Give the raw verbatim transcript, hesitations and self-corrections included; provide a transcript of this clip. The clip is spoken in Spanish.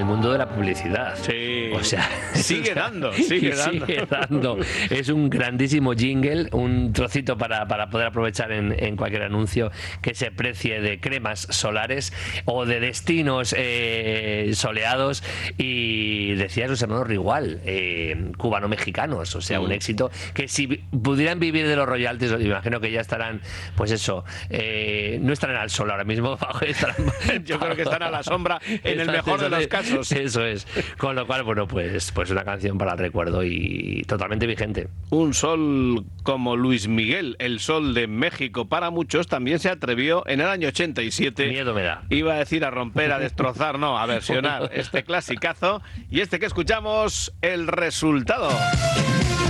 mundo de la publicidad. Sí. O sea, sigue dando, sigue dando. Sigue dando. Es un grandísimo jingle, un trocito para, para poder aprovechar en, en cualquier anuncio que se precie de cremas solares o de destinos eh, soleados. Y decía sus hermanos Rigual, eh, cubano-mexicanos, o sea, mm. un éxito que si pudieran vivir de los royalties, imagino que ya estarán, pues eso, eh, no estarán al sol ahora mismo, estarán, yo creo que están a la sombra en el mejor de los casos. Eso es, con lo cual, bueno, pues, pues una canción para el recuerdo y totalmente vigente. Un sol como Luis Miguel, el sol de México, para muchos también se atrevió en el año ochenta y siete. Miedo me da. Iba a decir a romper, a destrozar, no, a versionar este clasicazo y este que escuchamos, El Resultado.